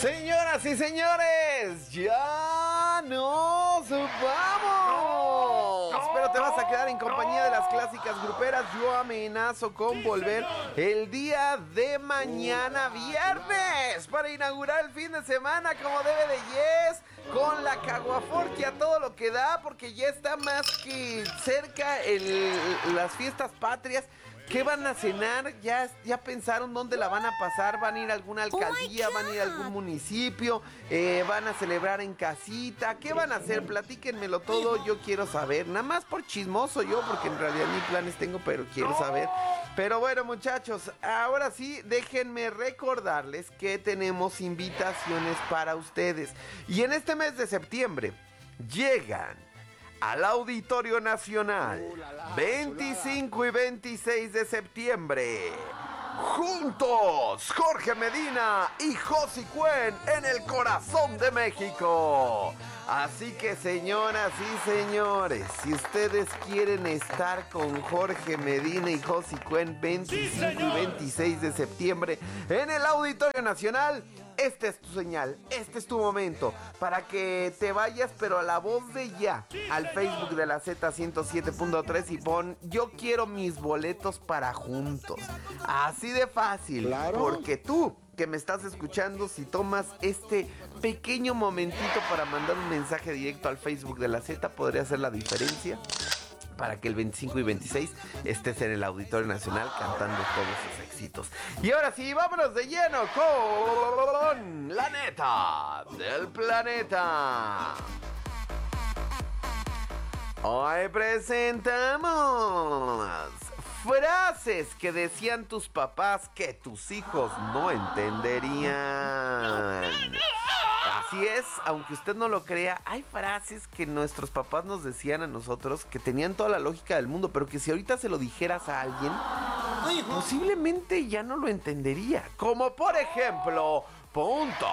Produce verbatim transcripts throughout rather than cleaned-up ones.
Señoras y señores, ya nos vamos. Pero te vas a quedar en compañía de las clásicas gruperas. Yo amenazo con volver el día de mañana, viernes, para inaugurar el fin de semana como debe de yes, con la caguaforquia, todo lo que da, porque ya está más que cerca el, las fiestas patrias. ¿Qué van a cenar? ¿Ya, ya pensaron dónde la van a pasar? ¿Van a ir a alguna alcaldía? ¿Van a ir a algún municipio? Eh, ¿Van a celebrar en casita? ¿Qué van a hacer? Platíquenmelo todo, yo quiero saber. Nada más por chismoso yo, porque en realidad ni planes tengo, pero quiero saber. Pero bueno, muchachos, ahora sí, déjenme recordarles que tenemos invitaciones para ustedes. Y en este mes de septiembre llegan al Auditorio Nacional, veinticinco y veintiséis de septiembre. Juntos, Jorge Medina y Josi Cuen en el corazón de México. Así que, señoras y señores, si ustedes quieren estar con Jorge Medina y Josi Cuen veinticinco y veintiséis de septiembre en el Auditorio Nacional, esta es tu señal, este es tu momento para que te vayas, pero a la voz de ya, al Facebook de la Z ciento siete punto tres y pon yo quiero mis boletos para juntos. Así de fácil, claro. Porque tú que me estás escuchando, si tomas este pequeño momentito para mandar un mensaje directo al Facebook de la Z, podría hacer la diferencia para que el veinticinco y veintiséis estés en el Auditorio Nacional cantando todos sus éxitos. Y ahora sí, vámonos de lleno con la neta del planeta. Hoy presentamos frases que decían tus papás que tus hijos no entenderían. Así es, aunque usted no lo crea, hay frases que nuestros papás nos decían a nosotros que tenían toda la lógica del mundo, pero que si ahorita se lo dijeras a alguien, posiblemente ya no lo entendería. Como por ejemplo, punto.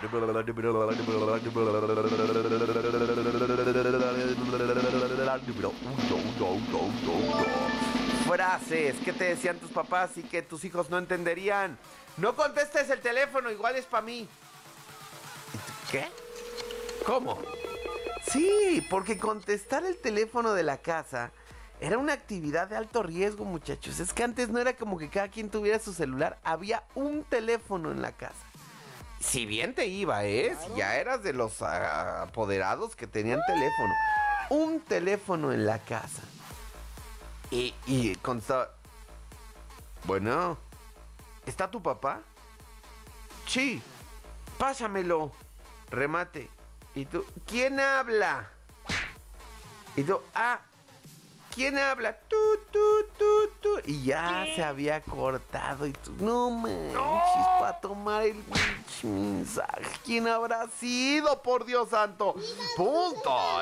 Frases que te decían tus papás y que tus hijos no entenderían. No contestes el teléfono, igual es para mí. ¿Qué? ¿Cómo? Sí, porque contestar el teléfono de la casa era una actividad de alto riesgo, muchachos. Es que antes no era como que cada quien tuviera su celular. Había un teléfono en la casa. Si bien te iba, ¿eh? Si ya eras de los uh, apoderados que tenían teléfono. Un teléfono en la casa. Y, y contestaba. Bueno, ¿está tu papá? Sí, pásamelo. Remate. Y tú, ¿quién habla? Y tú, ah, ¿quién habla? Tú, tú, tú, tú. Y ya ¿Qué? Se había cortado. Y tú, no manches, no. Para tomar el mensaje. ¿Quién habrá sido, por Dios santo? Punto.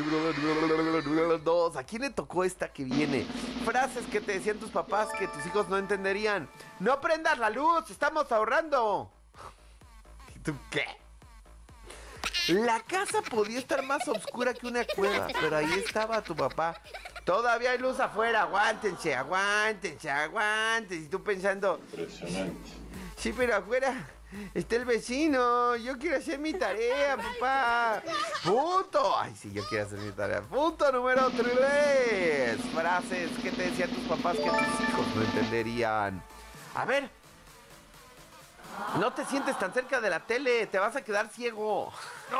Dos. ¿A quién le tocó esta que viene? Frases que te decían tus papás que tus hijos no entenderían. No prendas la luz, estamos ahorrando. ¿Y tú qué? La casa podía estar más oscura que una cueva, pero ahí estaba tu papá. Todavía hay luz afuera, aguántense, aguántense, aguántense. Y tú pensando, sí, pero afuera está el vecino. Yo quiero hacer mi tarea, papá. Punto. Ay, sí, yo quiero hacer mi tarea. Punto número tres. Frases que te decían tus papás que tus hijos no entenderían. A ver, no te sientes tan cerca de la tele, te vas a quedar ciego. ¡No!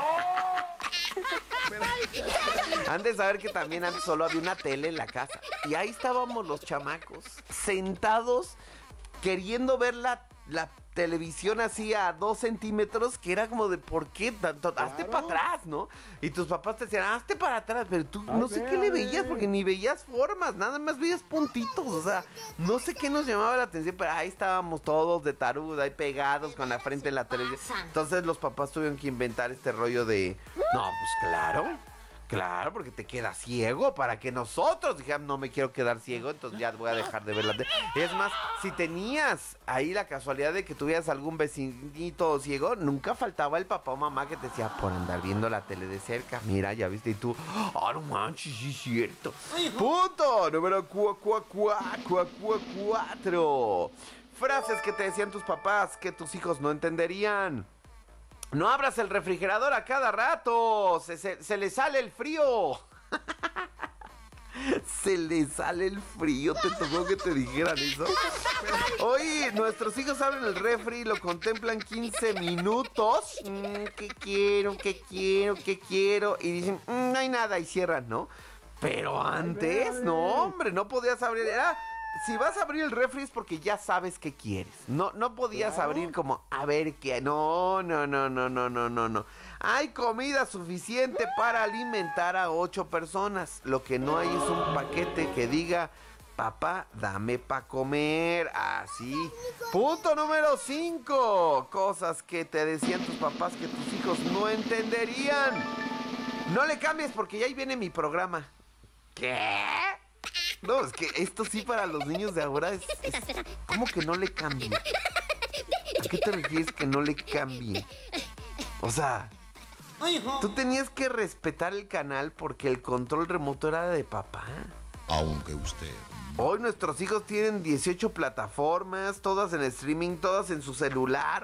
Han de saber que también antes solo había una tele en la casa. Y ahí estábamos los chamacos, sentados, queriendo ver la, la televisión así a dos centímetros, que era como de, ¿por qué? Tanto, claro. Hazte para atrás, ¿no? Y tus papás te decían, hazte para atrás, pero tú a no ver, sé qué le veías, porque ni veías formas, nada más veías puntitos, o sea, no sé qué nos llamaba la atención, pero ahí estábamos todos de taruda, ahí pegados con la frente en la televisión. Entonces los papás tuvieron que inventar este rollo de, no, pues claro. Claro, porque te quedas ciego, para que nosotros dijamos, no me quiero quedar ciego, entonces ya voy a dejar de ver la tele. Es más, si tenías ahí la casualidad de que tuvieras algún vecinito ciego, nunca faltaba el papá o mamá que te decía, por andar viendo la tele de cerca, mira, ya viste, y tú, ah, oh, no manches, sí es cierto. Punto número cu, cu, cu, cu, cu, cuatro. Frases que te decían tus papás que tus hijos no entenderían. No abras el refrigerador a cada rato, se, se, se le sale el frío. Se le sale el frío, ¿te tocó que te dijeran eso? Oye, nuestros hijos abren el refri y lo contemplan quince minutos. Mm, ¿Qué quiero, qué quiero, qué quiero? Y dicen, mm, no hay nada, y cierran, ¿no? Pero antes, no, hombre, no podías abrir. Era, si vas a abrir el refri es porque ya sabes qué quieres. No, no podías claro. abrir como, a ver qué. No, no, no, no, no, no, no, no. Hay comida suficiente para alimentar a ocho personas. Lo que no hay es un paquete que diga, papá, dame pa' comer. Así. Punto número cinco. Cosas que te decían tus papás que tus hijos no entenderían. No le cambies porque ya ahí viene mi programa. ¿Qué? No, es que esto sí para los niños de ahora es... es ¿cómo que no le cambie? ¿A qué te refieres que no le cambie? O sea... Tú tenías que respetar el canal porque el control remoto era de papá. Aunque usted... Hoy nuestros hijos tienen dieciocho plataformas, todas en streaming, todas en su celular.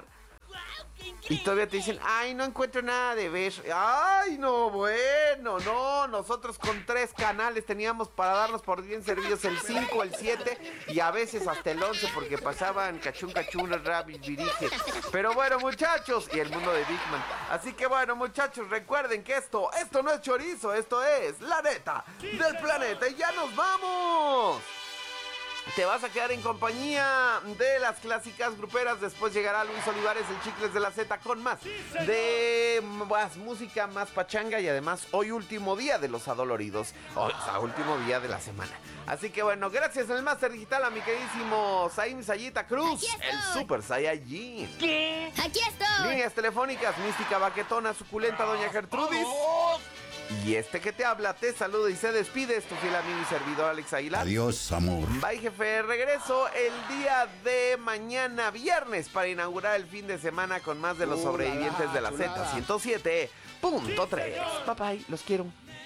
Y todavía te dicen, ay, no encuentro nada de ver. Ay, no, bueno, no. Nosotros con tres canales teníamos para darnos por bien servidos el cinco, el siete y a veces hasta el once porque pasaban Cachún Cachún, Rabbit, Virige. Pero bueno, muchachos, y el mundo de Big Man. Así que bueno, muchachos, recuerden que esto, esto no es chorizo, esto es la neta del planeta. Y ya nos vamos. Te vas a quedar en compañía de las clásicas gruperas. Después llegará Luis Olivares, el Chicles de la Z, con más de más música, más pachanga. Y además, hoy último día de los adoloridos. Hoy, o sea, último día de la semana. Así que bueno, gracias en el Máster Digital a mi queridísimo Saim Sayita Cruz, el Super Saiyajin. ¿Qué? Aquí estoy. Líneas telefónicas, Mística Baquetona, Suculenta, Doña Gertrudis. Y este que te habla, te saluda y se despide, es tu fiel amigo y servidor Alex Aguilar. Adiós, amor. Bye, jefe. Regreso el día de mañana, viernes, para inaugurar el fin de semana con más de los uh, sobrevivientes la, de la Z ciento siete punto tres. Bye, bye. Los quiero.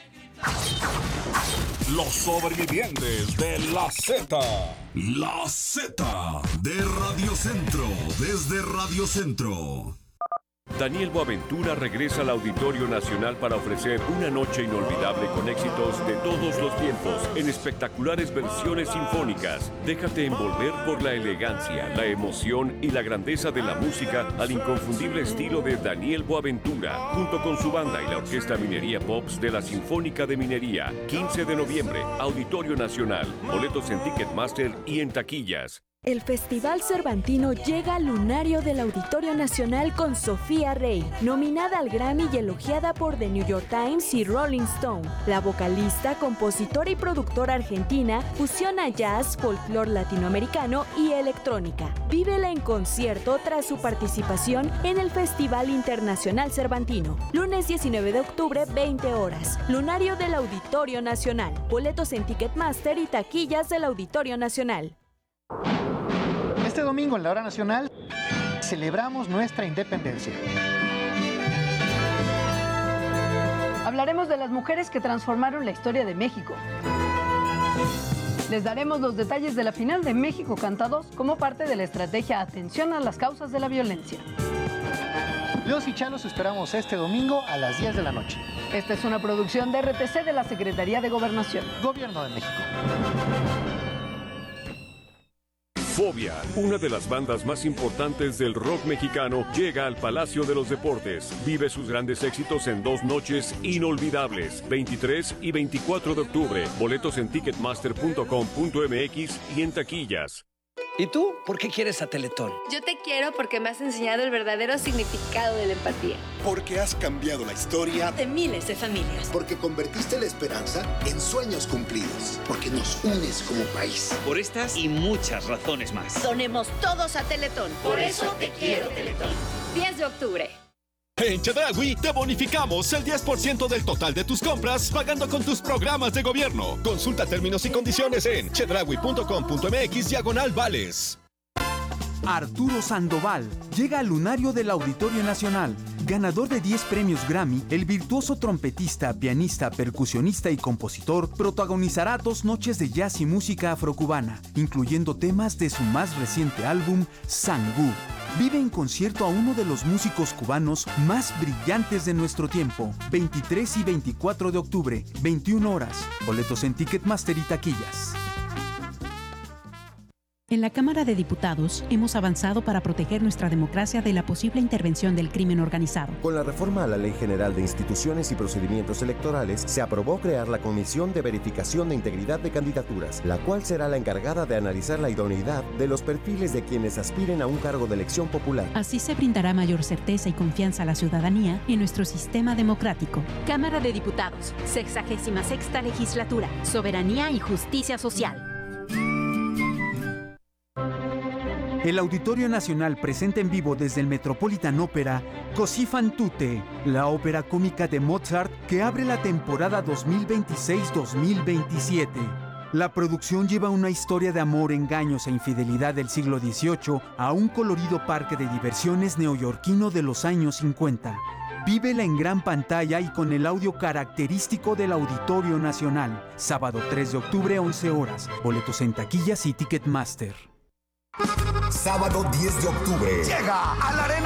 Los sobrevivientes de la Z. La Z de Radio Centro, desde Radio Centro. Daniel Boaventura regresa al Auditorio Nacional para ofrecer una noche inolvidable con éxitos de todos los tiempos en espectaculares versiones sinfónicas. Déjate envolver por la elegancia, la emoción y la grandeza de la música al inconfundible estilo de Daniel Boaventura, junto con su banda y la Orquesta Minería Pops de la Sinfónica de Minería. quince de noviembre, Auditorio Nacional. Boletos en Ticketmaster y en taquillas. El Festival Cervantino llega al lunario del Auditorio Nacional con Sofía Rey, nominada al Grammy y elogiada por The New York Times y Rolling Stone. La vocalista, compositora y productora argentina fusiona jazz, folclore latinoamericano y electrónica. Vívela en concierto tras su participación en el Festival Internacional Cervantino. Lunes diecinueve de octubre, veinte horas. Lunario del Auditorio Nacional. Boletos en Ticketmaster y taquillas del Auditorio Nacional. Este domingo en la Hora Nacional celebramos nuestra independencia. Hablaremos de las mujeres que transformaron la historia de México. Les daremos los detalles de la final de México Canta dos como parte de la estrategia Atención a las causas de la violencia. Los y Chalos esperamos este domingo a las diez de la noche. Esta es una producción de R T C de la Secretaría de Gobernación. Gobierno de México. Fobia, una de las bandas más importantes del rock mexicano, llega al Palacio de los Deportes. Vive sus grandes éxitos en dos noches inolvidables, veintitrés y veinticuatro de octubre. Boletos en ticketmaster punto com punto m x y en taquillas. ¿Y tú? ¿Por qué quieres a Teletón? Yo te quiero porque me has enseñado el verdadero significado de la empatía. Porque has cambiado la historia de miles de familias. Porque convertiste la esperanza en sueños cumplidos. Porque nos unes como país. Por estas y muchas razones más. Donemos todos a Teletón. Por eso te quiero, Teletón. diez de octubre. En Chedraui te bonificamos el diez por ciento del total de tus compras pagando con tus programas de gobierno. Consulta términos y condiciones en chedraui punto com punto m x diagonal vales. Arturo Sandoval llega al lunario del Auditorio Nacional. Ganador de diez premios Grammy, el virtuoso trompetista, pianista, percusionista y compositor protagonizará dos noches de jazz y música afrocubana, incluyendo temas de su más reciente álbum, Sangú. Vive en concierto a uno de los músicos cubanos más brillantes de nuestro tiempo. veintitrés y veinticuatro de octubre, veintiuna horas. Boletos en Ticketmaster y taquillas. En la Cámara de Diputados hemos avanzado para proteger nuestra democracia de la posible intervención del crimen organizado. Con la reforma a la Ley General de Instituciones y Procedimientos Electorales, se aprobó crear la Comisión de Verificación de Integridad de Candidaturas, la cual será la encargada de analizar la idoneidad de los perfiles de quienes aspiren a un cargo de elección popular. Así se brindará mayor certeza y confianza a la ciudadanía en nuestro sistema democrático. Cámara de Diputados, sexagésima sexta legislatura, soberanía y justicia social. El Auditorio Nacional presenta en vivo desde el Metropolitan Opera Così fan tutte, la ópera cómica de Mozart que abre la temporada dos mil veintiséis dos mil veintisiete. La producción lleva una historia de amor, engaños e infidelidad del siglo dieciocho a un colorido parque de diversiones neoyorquino de los años cincuenta. Vívela en gran pantalla y con el audio característico del Auditorio Nacional. Sábado tres de octubre, once horas. Boletos en taquillas y Ticketmaster. Sábado diez de octubre. Llega a la Arena